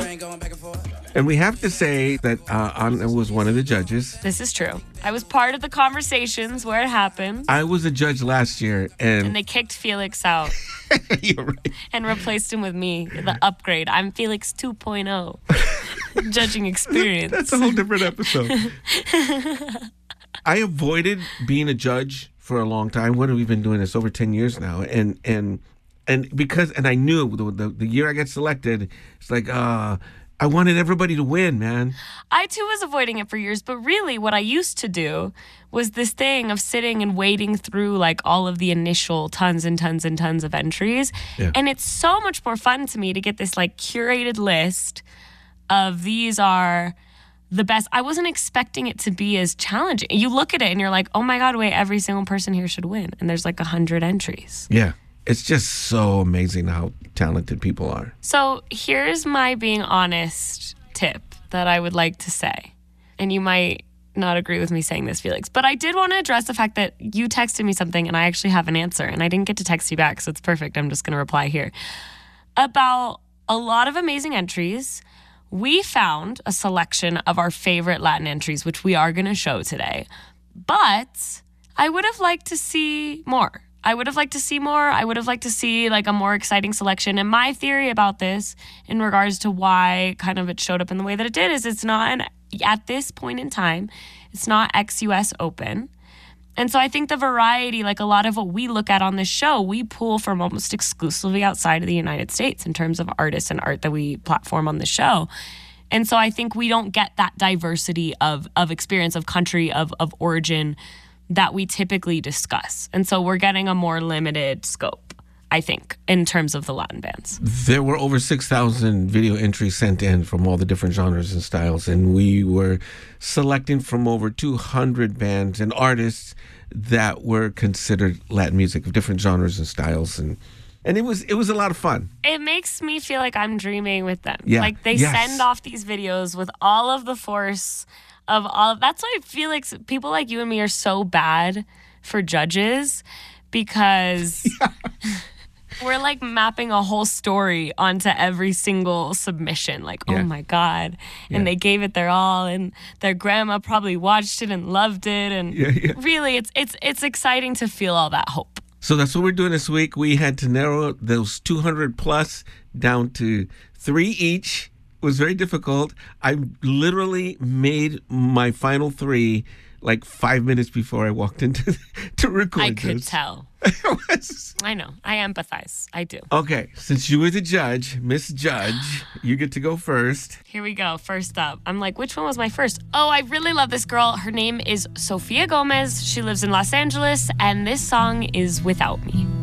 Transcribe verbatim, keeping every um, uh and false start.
And we have to say that uh, Anna was one of the judges. This is true. I was part of the conversations where it happened. I was a judge last year, and... And they kicked Felix out. You're right. And replaced him with me, the upgrade. I'm Felix two point oh. Judging experience. That's a whole different episode. I avoided being a judge for a long time. What have we been doing this? Over ten years now. And and and because, and I knew the, the, the year I got selected, it's like, uh... I wanted everybody to win, man. I, too, was avoiding it for years. But really, what I used to do was this thing of sitting and wading through, like, all of the initial tons and tons and tons of entries. Yeah. And it's so much more fun to me to get this, like, curated list of these are the best. I wasn't expecting it to be as challenging. You look at it and you're like, oh, my God, wait, every single person here should win. And there's, like, one hundred entries. Yeah. It's just so amazing how talented people are. So here's my being honest tip that I would like to say. And you might not agree with me saying this, Felix, but I did want to address the fact that you texted me something and I actually have an answer and I didn't get to text you back, so it's perfect. I'm just going to reply here. About a lot of amazing entries, we found a selection of our favorite Latin entries, which we are going to show today. But I would have liked to see more. I would have liked to see more. I would have liked to see like a more exciting selection. And my theory about this in regards to why kind of it showed up in the way that it did is it's not, an, at this point in time, it's not ex-U S Open. And so I think the variety, like a lot of what we look at on this show, we pull from almost exclusively outside of the United States in terms of artists and art that we platform on the show. And so I think we don't get that diversity of of experience, of country, of of origin that we typically discuss. And so we're getting a more limited scope, I think, in terms of the Latin bands. There were over six thousand video entries sent in from all the different genres and styles, and we were selecting from over two hundred bands and artists that were considered Latin music of different genres and styles. And and it was it was a lot of fun. It makes me feel like I'm dreaming with them. Yeah. Like they yes. send off these videos with all of the force of all. That's why I feel like people like you and me are so bad for judges, because yeah. we're like mapping a whole story onto every single submission. Like, yeah. oh my God. And yeah. they gave it their all, and their grandma probably watched it and loved it. And yeah, yeah. really, it's it's it's exciting to feel all that hope. So that's what we're doing this week. We had to narrow those two hundred plus down to three each. It was very difficult. I literally made my final three like five minutes before I walked into to record I could this. tell. I know. I empathize. I do. Okay. Since you were the judge, Miss Judge, you get to go first. Here we go. First up. I'm like, which one was my first? Oh, I really love this girl. Her name is Sofia Gomez. She lives in Los Angeles, and this song is Without Me.